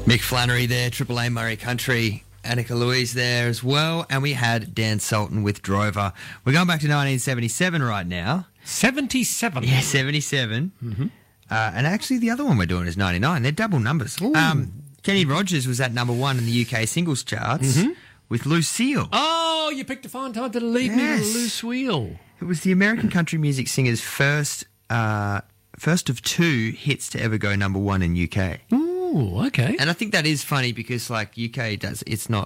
Mick Flannery there, Triple A Murray Country, Annika Louise there as well, and we had Dan Sultan with Drover. We're going back to 1977 right now. 77? Yeah, 77. Mm-hmm. And actually the other one we're doing is 99. They're double numbers. Kenny Rogers was at number 1 in the UK singles charts with Lucille. Oh, you picked a fine time to lead me to Lucille. It was the American country music singer's first of 2 hits to ever go number 1 in UK. Ooh, okay. And I think that is funny because, like, UK does, it's not